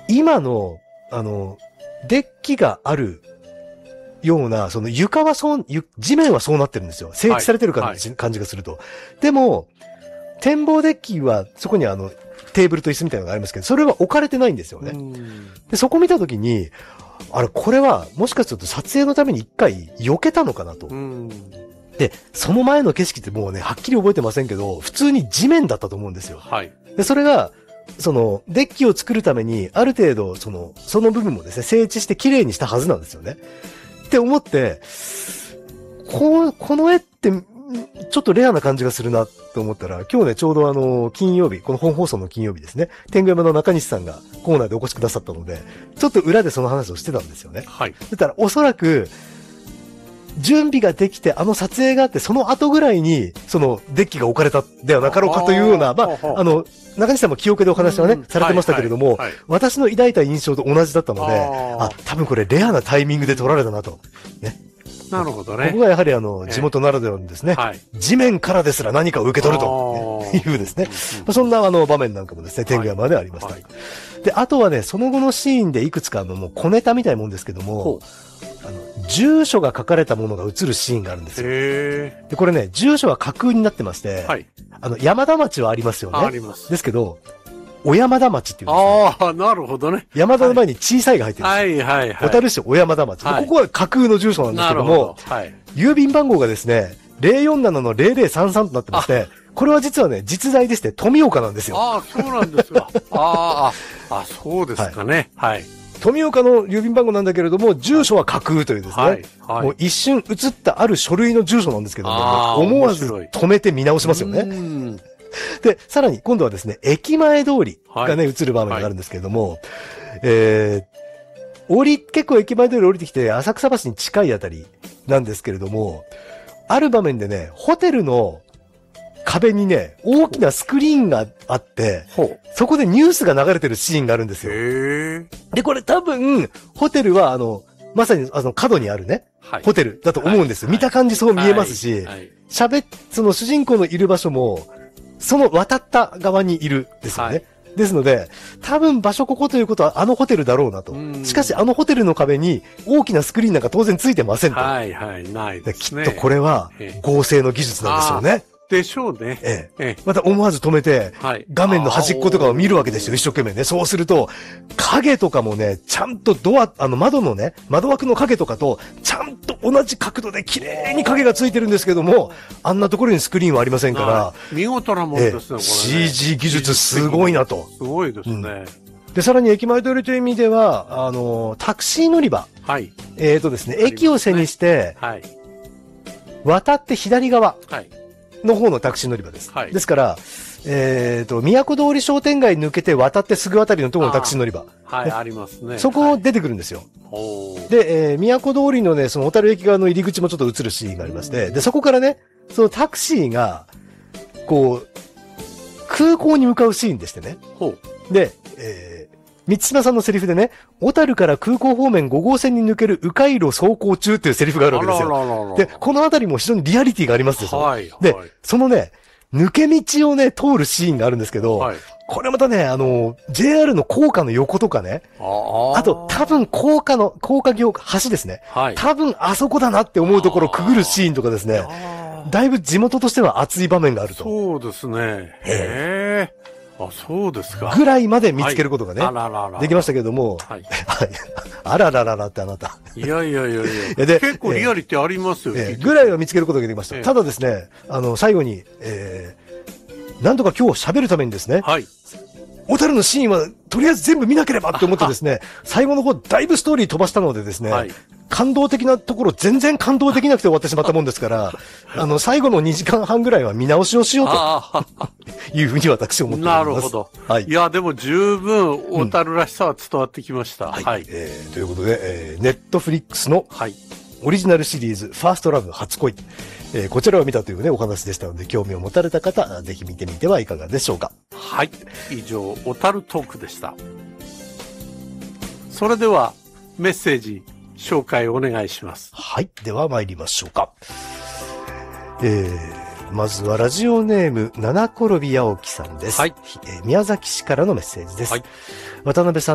今の、デッキがあるような、その床は地面はそうなってるんですよ。整地されてる感じがすると。でも、展望デッキは、そこにテーブルと椅子みたいなのがありますけど、それは置かれてないんですよね。で、そこ見たときに、これは、もしかすると撮影のために一回避けたのかなと。で、その前の景色ってもうね、はっきり覚えてませんけど、普通に地面だったと思うんですよ。 はい。 で、それが、デッキを作るために、ある程度、その部分もですね、整地して綺麗にしたはずなんですよね。って思って、この絵って、ちょっとレアな感じがするなと思ったら、今日ね、ちょうど金曜日、この本放送の金曜日ですね、天狗山の中西さんがコーナーでお越しくださったので、ちょっと裏でその話をしてたんですよね。 はい。 だからおそらく、準備ができて、撮影があって、その後ぐらいに、デッキが置かれたではなかろうかというような、中西さんも記憶でお話はね、されてましたけれども、私の抱いた印象と同じだったので、多分これレアなタイミングで撮られたなと。ね。 なるほどね。 ここがやはり地元ならではのですね、地面からですら何かを受け取るというですね、そんな場面なんかもですね、天狗山でありました。で、あとはね、その後のシーンでいくつかもう小ネタみたいなもんですけども、住所が書かれたものが映るシーンがあるんですよ。で、これね、住所は架空になってまして、山田町はありますよね。あります。ですけど、小山田町っていうんですね。 ああ、なるほどね。 山田の前に小さいが入ってるんですよ。小樽市小山田町。ここは架空の住所なんですけども、郵便番号がですね、047-0033となってまして、これは実はね、実在でして、富岡なんですよ。 ああ、そうなんですか。そうですかね。はい。 富岡の郵便番号なんだけれども、住所は架空というですね。もう一瞬映ったある書類の住所なんですけども、思わず止めて見直しますよね。で、さらに今度はですね、駅前通りがね、映る場面があるんですけれども、結構駅前通り降りてきて、浅草橋に近いあたりなんですけれども、ある場面でね、ホテルの壁にね、大きなスクリーンがあって、そこでニュースが流れてるシーンがあるんですよ。で、これ多分、ホテルはまさに角にあるね、ホテルだと思うんですよ。見た感じそう見えますし、その主人公のいる場所も、その渡った側にいるですよね。ですので、多分場所ここということはホテルだろうなと。しかしホテルの壁に大きなスクリーンなんか当然ついてませんと。 ないですね。 きっとこれは合成の技術なんですよね。 でしょうね。 また思わず止めて、画面の端っことかを見るわけですよ、一生懸命ね。そうすると、影とかもね、ちゃんと窓のね、窓枠の影とかと、ちゃんと同じ角度で綺麗に影がついてるんですけども、あんなところにスクリーンはありませんから、 見事なもんですね、これね。 CG 技術すごいなと。 すごいですね。 で、さらに駅前通りという意味では、タクシー乗り場。ですね、駅を背にして、渡って左側。の方のタクシー乗り場です。ですから、都通り商店街抜けて渡ってすぐあたりのところのタクシー乗り場。 ありますね。 そこ出てくるんですよ。で、都通りのね、その小樽駅側の入り口もちょっと映るシーンがありまして、で、そこからね、そのタクシーが、こう、空港に向かうシーンでしてね。で、三島さんのセリフでね、小樽から空港方面5号線に抜ける迂回路走行中っていうセリフがあるわけですよ。で、このあたりも非常にリアリティがありますでしょ。で、そのね、抜け道をね、通るシーンがあるんですけど、これまたね、JR の高架の横とかね、あと多分高架橋ですね。多分あそこだなって思うところをくぐるシーンとかですね、だいぶ地元としては熱い場面があると。 そうですね。そうですか。 ぐらいまで見つけることがね、できましたけども、あららららってあなた。 いや。結構リアリティありますよね。 ぐらいは見つけることができました。ただですね、最後に、なんとか今日喋るためにですね、小樽のシーンはとりあえず全部見なければって思ってですね、最後の方だいぶストーリー飛ばしたのでですね、感動的なところ全然感動できなくて終わってしまったもんですから、最後の2時間半ぐらいは見直しをしようというふうに私思っております。 なるほど。いや、でも十分小樽らしさは伝わってきました。 ということで、ネットフリックスのオリジナルシリーズ、ファーストラブ初恋。こちらを見たというね、お話でしたので、興味を持たれた方、ぜひ見てみてはいかがでしょうか。 以上、小樽トークでした。それでは、メッセージ、紹介お願いします。 では参りましょうか。まずはラジオネーム、七転び八起きさんです。宮崎市からのメッセージです。渡辺さん